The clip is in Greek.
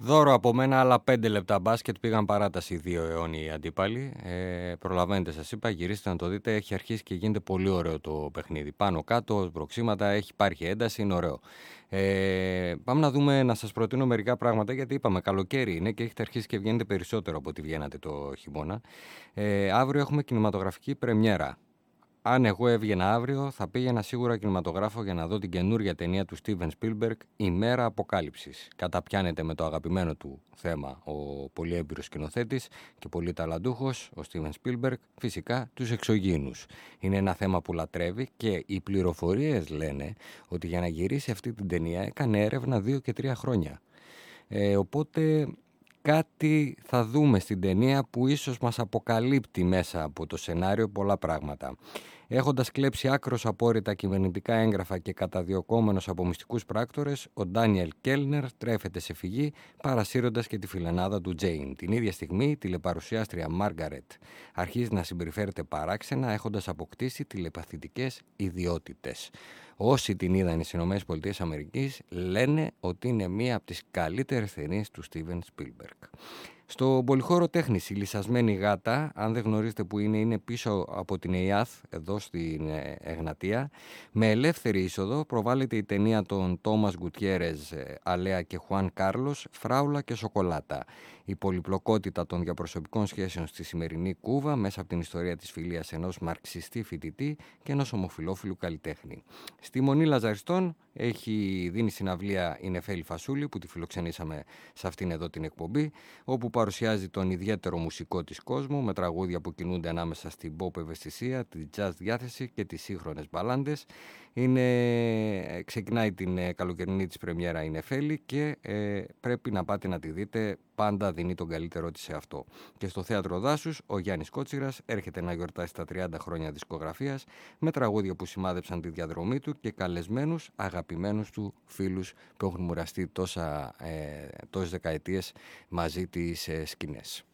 Δώρο από μένα, άλλα 5 λεπτά μπάσκετ. Πήγαν παράταση 2 αιώνιοι οι αντίπαλοι. Προλαβαίνετε, σας είπα, γυρίστε να το δείτε. Έχει αρχίσει και γίνεται πολύ ωραίο το παιχνίδι. Πάνω κάτω, σμπροξίματα, υπάρχει ένταση, είναι ωραίο. Πάμε να δούμε, να σας προτείνω μερικά πράγματα, γιατί είπαμε καλοκαίρι είναι και έχετε αρχίσει και βγαίνετε περισσότερο από ό,τι βγαίνατε το χειμώνα. Αύριο έχουμε κινηματογραφική πρεμιέρα. Αν εγώ έβγαινα αύριο, θα πήγαινα σίγουρα κινηματογράφο για να δω την καινούρια ταινία του Steven Spielberg, «Η Μέρα Αποκάλυψης». Καταπιάνεται με το αγαπημένο του θέμα ο πολύ έμπειρος σκηνοθέτης και πολύ ταλαντούχος, ο Steven Spielberg, φυσικά τους εξωγήινους. Είναι ένα θέμα που λατρεύει και οι πληροφορίες λένε ότι για να γυρίσει αυτή την ταινία έκανε έρευνα 2 και 3 χρόνια. Οπότε κάτι θα δούμε στην ταινία που ίσως μας αποκαλύπτει μέσα από το σενάριο πολλά πράγματα. Έχοντας κλέψει άκρως απόρριτα κυβερνητικά έγγραφα και καταδιωκόμενος από μυστικούς πράκτορες, ο Ντάνιελ Κέλνερ τρέφεται σε φυγή, παρασύροντας και τη φιλενάδα του Τζέιν. Την ίδια στιγμή, η τηλεπαρουσιάστρια Μάργαρετ αρχίζει να συμπεριφέρεται παράξενα, έχοντας αποκτήσει τηλεπαθητικές ιδιότητες. Όσοι την είδαν στις ΗΠΑ λένε ότι είναι μία από τις καλύτερες ταινίες του Steven Spielberg. Στο πολυχώρο τέχνης, η Λυσασμένη Γάτα, αν δεν γνωρίζετε που είναι πίσω από την ΕΙΑΘ, εδώ στην Εγνατία. Με ελεύθερη είσοδο προβάλλεται η ταινία των Τόμας Γκουτιέρες, Αλέα και Χουάν Κάρλος, «Φράουλα και Σοκολάτα». Η πολυπλοκότητα των διαπροσωπικών σχέσεων στη σημερινή Κούβα μέσα από την ιστορία της φιλίας ενός μαρξιστή φοιτητή και ενός ομοφυλόφιλου καλλιτέχνη. Στη Μονή Λαζαριστών έχει δίνει συναυλία η Νεφέλη Φασούλη, που τη φιλοξενήσαμε σε αυτήν εδώ την εκπομπή, όπου παρουσιάζει τον ιδιαίτερο μουσικό της κόσμου με τραγούδια που κινούνται ανάμεσα στην pop ευαισθησία, τη jazz διάθεση και τις σύγχρονες μπαλάντες. Ξεκινάει την καλοκαιρινή της πρεμιέρα η Νεφέλη και πρέπει να πάτε να τη δείτε. Πάντα δίνει τον καλύτερό της σε αυτό. Και στο Θέατρο Δάσους ο Γιάννης Κότσιρας έρχεται να γιορτάσει τα 30 χρόνια δισκογραφίας με τραγούδια που σημάδεψαν τη διαδρομή του και καλεσμένους αγαπημένους του φίλους που έχουν μοιραστεί τόσες δεκαετίες μαζί τις σκηνές.